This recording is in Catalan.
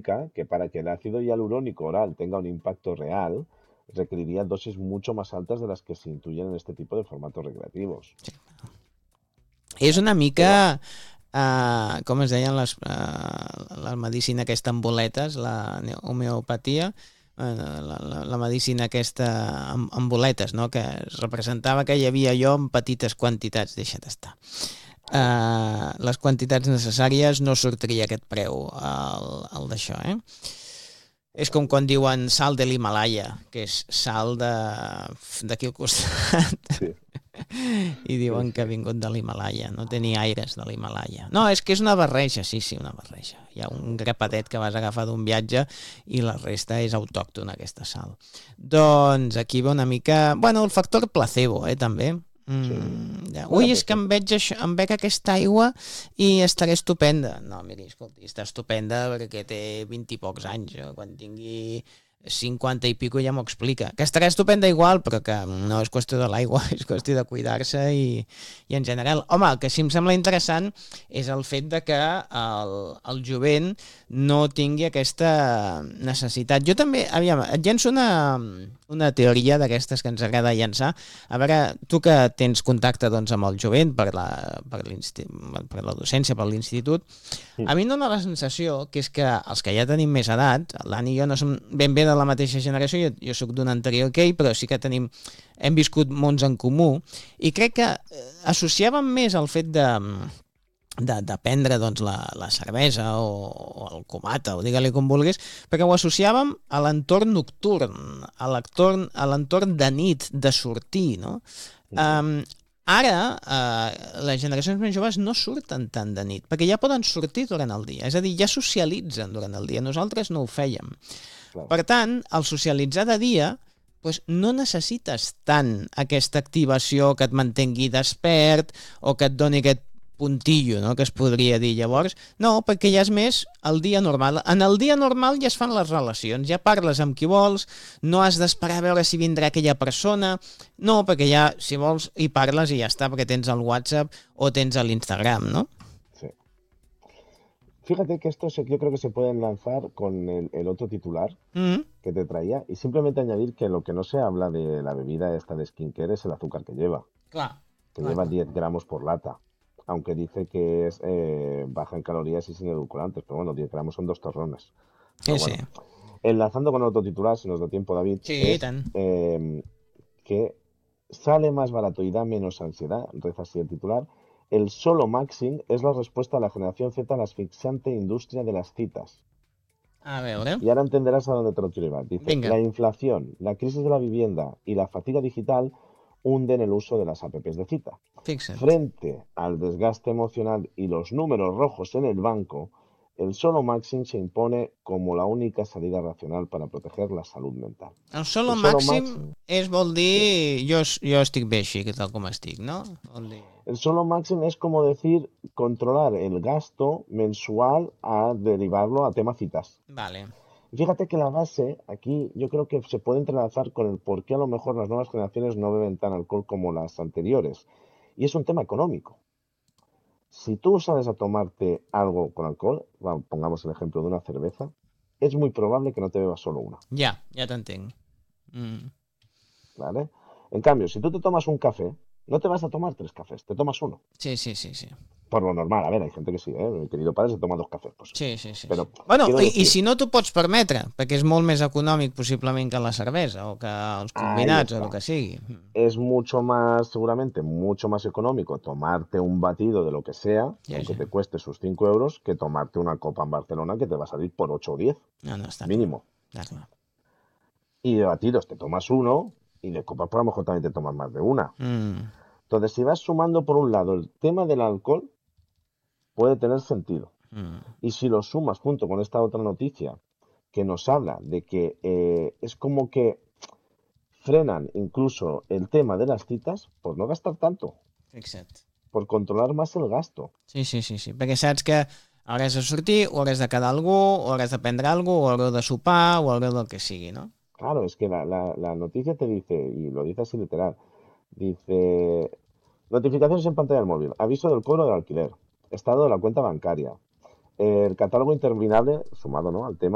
indica que para que el ácido hialurónico oral tenga un impacto real, requeriría dosis mucho más altas de las que se intuyen en este tipo de formatos recreativos. És una Pero, mica, com es deien la medicina aquesta amb boletes, la homeopatia, la medicina aquesta amb boletes, no? Que es representava que hi havia allò en petites quantitats, deixa't estar. Les quantitats necessàries no sortiria aquest preu al d'això, És com quan diuen sal de l'Himalaya, que és sal d'aquí al costat. sí, I sí, diuen que ha sí. vingut de l'Himalaya, no té ni aires de l'Himalaya. No, és que és una barreja, sí, una barreja. Hi ha un grapadet que vas agafar d'un viatge i la resta és autòctona, aquesta sal. Doncs aquí va una mica... Bueno, el factor placebo, també. Sí. Ui, Bueno, és pues que em bec aquesta aigua i estaré estupenda. No, miri, escolti, està estupenda perquè té 20 i pocs anys. Quan tingui 50 i pico ja m'ho explica. Que estarà estupenda igual, però que no és qüestió de l'aigua, és qüestió de cuidar-se i en general. Home, el que sí em sembla interessant és el fet de que el jovent no tingui aquesta necessitat. Jo també, aviam, et llenço una teoria d'aquestes que ens agrada llançar. A veure, tu que tens contacte doncs, amb el jovent per la docència, per l'institut, a mi em dóna la sensació que és que els que ja tenim més edat, l'Anni i jo no som ben bé de la mateixa generació, jo sóc d'un anterior que ell, però sí que hem viscut mons en comú, i crec que associàvem més el fet de prendre doncs, la cervesa o el comata, o digue-li com vulguis, perquè ho associàvem a l'entorn nocturn, a l'entorn de nit, de sortir, no? Ara, les generacions més joves no surten tant de nit, perquè ja poden sortir durant el dia, és a dir, ja socialitzen durant el dia, nosaltres no ho fèiem. claro. Per tant, al socialitzar de dia, doncs no necessites tant aquesta activació que et mantengui despert o que et doni aquest puntillo, no?, que es podria dir llavors. No, perquè ja és més el dia normal. En el dia normal ja es fan les relacions, ja parles amb qui vols, no has d'esperar a veure si vindrà aquella persona, no, perquè ja, si vols, hi parles i ja està, perquè tens el WhatsApp o tens l'Instagram, no? Sí. Fíjate que yo creo que se pueden lanzar con el otro titular que te traía y simplemente añadir que lo que no se habla de la bebida esta de skincare es el azúcar que lleva, Clar. que lleva 10 gramos por lata, aunque dice que es baja en calorías y sin edulcorantes, pero bueno, 10 gramos son 2 torrones. Sí, Pero sí. bueno, enlazando con el otro titular, si nos da tiempo, David, Sí, i es tant. que sale más barato y da menos ansiedad, reza así el titular. El solo Maxim es la respuesta a la generación Z a la asfixiante industria de las citas. A veure. Y ahora entenderás a dónde te lo quiero llevar. Dice, Vinga. la inflación, la crisis de la vivienda y la fatiga digital hunden el uso de las apps de cita. Fixa't. Frente al desgaste emocional y los números rojos en el banco, el solo Maxim se impone como la única salida racional para proteger la salud mental. El solo El solo màxim Maxim, vol sí. dir jo estic bé així, que tal com estic, no? Vol dir... El solo Maxim es como decir controlar el gasto mensual a derivarlo a tema citas. Vale. Fíjate que la base aquí yo creo que se puede entrelazar con el por qué a lo mejor las nuevas generaciones no beben tan alcohol como las anteriores. Y es un tema económico. Si tú sales a tomarte algo con alcohol, pongamos el ejemplo de una cerveza, es muy probable que no te bebas solo una, Ja t'entenc. ¿vale? En cambio, si tú te tomas un café, no te vas a tomar 3 cafés, te tomas uno. Sí. Por lo normal, a ver, hay gente que sí, ¿eh? Mi querido padre se toma 2 cafés, pues. Sí. Pero Bueno, quiero i decir, si no t'ho pots permetre, perquè és molt més econòmic possiblement que la cervesa o que els ahí combinats o el está. que sigui. Es mucho más, seguramente, mucho más económico tomarte un batido de lo que sea, Sí. aunque te cueste sus 5 euros, que tomarte una copa en Barcelona que te va a salir por 8 o 10, No, està mínimo. clar. Y de batidos te tomas uno y de copas por lo mejor también te tomas más de una. Entonces, si vas sumando por un lado el tema del alcohol, puede tener sentido. Y si lo sumas junto con esta otra noticia que nos habla de que es como que frenan incluso el tema de las citas por no gastar tanto, Fixa't. por controlar más el gasto. Sí, perquè saps que hauràs de sortir, o hauràs de quedar algú, o hauràs de prendre alguna cosa, o hauràs de sopar, o hauràs del que sigui, no? Claro, es que la noticia te dice, y lo dice así literal, dice, notificaciones en pantalla del móvil, aviso del cobro del alquiler, estado de la cuenta bancaria, el catálogo interminable, sumado, ¿no?, al tema